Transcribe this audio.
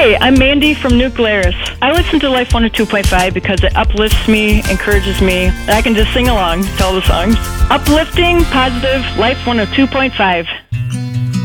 Hi, I'm Mandy from New Glarus. I listen to Life 102.5 because it uplifts me, encourages me, and I can just sing along to all the songs. Uplifting, positive, Life 102.5.